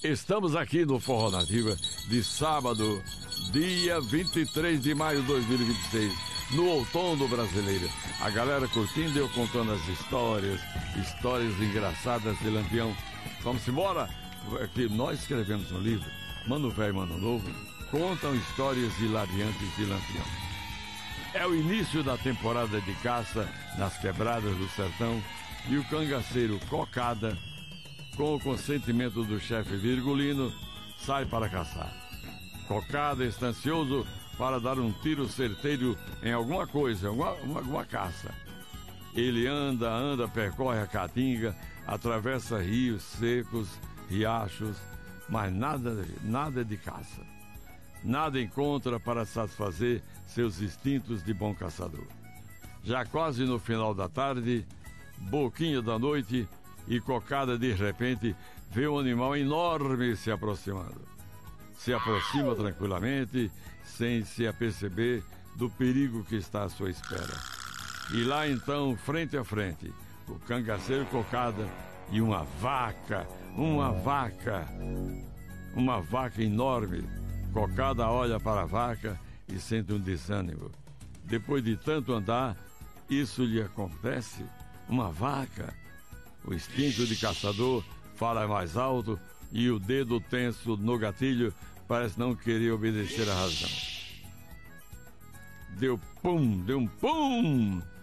Estamos aqui no Forró Nativa de sábado, dia 23 de maio de 2026, no outono brasileiro. A galera curtindo e eu contando as histórias engraçadas de Lampião. Vamos embora? Que nós escrevemos um livro, Mano Velho, Mano Novo, contam histórias hilariantes de Lampião. É o início da temporada de caça nas quebradas do sertão e o cangaceiro Cocada, com o consentimento do chefe Virgulino, sai para caçar. Cocada está ansioso para dar um tiro certeiro em alguma coisa, alguma caça. Ele anda, percorre a caatinga, atravessa rios secos, riachos, mas nada de caça. Nada encontra para satisfazer seus instintos de bom caçador. Já quase no final da tarde, boquinha da noite, e Cocada de repente vê um animal enorme se aproximando. Se aproxima tranquilamente, sem se aperceber do perigo que está à sua espera. E lá então, frente a frente, o cangaceiro Cocada e uma vaca enorme. Cocada olha para a vaca e sente um desânimo. Depois de tanto andar, isso lhe acontece? Uma vaca? O instinto de caçador fala mais alto e o dedo tenso no gatilho parece não querer obedecer à razão. Deu um pum!